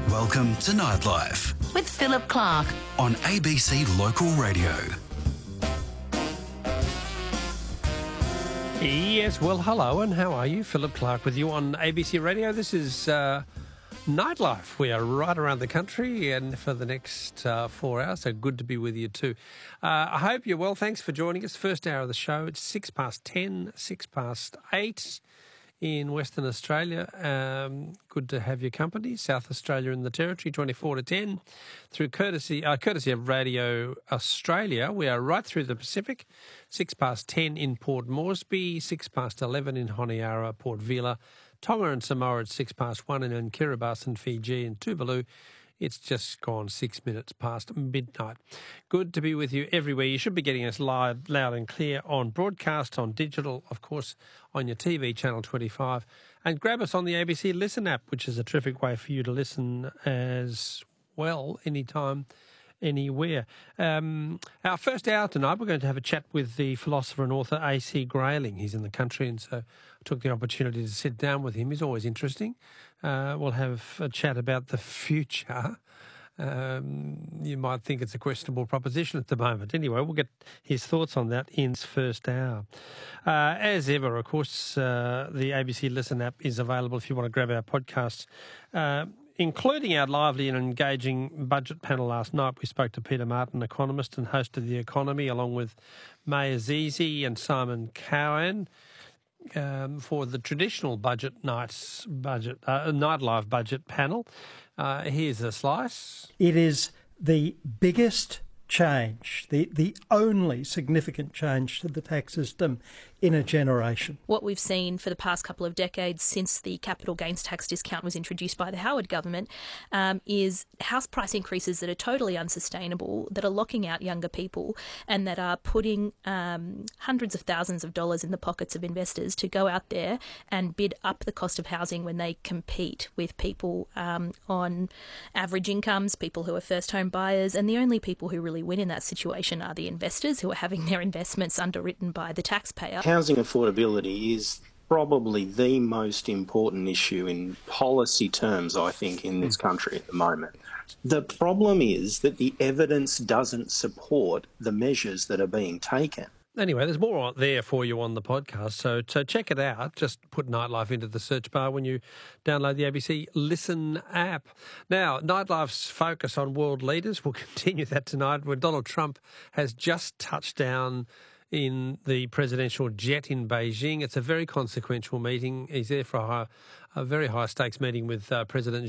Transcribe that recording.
Welcome to Nightlife with Philip Clark on ABC Local Radio. Yes, well, hello, and how are you? Philip Clark with you on ABC Radio. This is Nightlife. We are right around the country and for the next 4 hours, so good to be with you too. I hope you're well. Thanks for joining us. First hour of the show, it's 10:06, 8:06 in Western Australia. Good to have your company. South Australia and the Territory, 24 to 10 through courtesy of Radio Australia. We are right through the Pacific, 10:06 in Port Moresby, 11:06 in Honiara, Port Vila, Tonga and Samoa at 1:06, and in Kiribati and Fiji and Tuvalu, it's just gone 6 minutes past midnight. Good to be with you everywhere. You should be getting us live, loud and clear on broadcast, on digital, of course, on your TV, Channel 25. And grab us on the ABC Listen app, which is a terrific way for you to listen as well, anytime, anywhere. Our first hour tonight, we're going to have a chat with the philosopher and author A.C. Grayling. He's in the country, and so I took the opportunity to sit down with him. He's always interesting. We'll have a chat about the future. You might think it's a questionable proposition at the moment. Anyway, we'll get his thoughts on that in his first hour. As ever, of course, the ABC Listen app is available if you want to grab our podcasts, including our lively and engaging budget panel last night. We spoke to Peter Martin, economist and host of The Economy, along with May Azizi and Simon Cowan, for the traditional Nightlife budget panel. Here's a slice. It is the biggest change, the only significant change to the tax system in a generation. What we've seen for the past couple of decades since the capital gains tax discount was introduced by the Howard government is house price increases that are totally unsustainable, that are locking out younger people and that are putting hundreds of thousands of dollars in the pockets of investors to go out there and bid up the cost of housing when they compete with people on average incomes, people who are first home buyers, and the only people who really win in that situation are the investors who are having their investments underwritten by the taxpayer. Housing affordability is probably the most important issue in policy terms, I think, in this country at the moment. The problem is that the evidence doesn't support the measures that are being taken. Anyway, there's more there for you on the podcast, so check it out. Just put Nightlife into the search bar when you download the ABC Listen app. Now, Nightlife's focus on world leaders, we'll continue that tonight, where Donald Trump has just touched down in the presidential jet in Beijing. It's a very consequential meeting. He's there for a very high-stakes meeting with President